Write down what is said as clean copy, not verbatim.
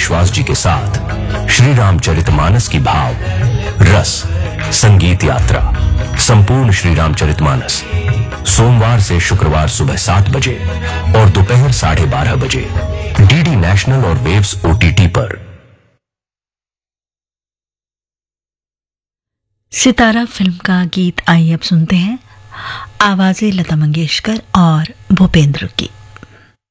विश्वास जी के साथ श्री रामचरितमानस की भाव रस संगीत यात्रा संपूर्ण श्री रामचरितमानस सोमवार से शुक्रवार सुबह 7 बजे और दोपहर 12:30 बजे डीडी नेशनल और वेव्स ओटीटी पर। सितारा फिल्म का गीत आइए अब सुनते हैं। आवाजें लता मंगेशकर और भूपेंद्र की।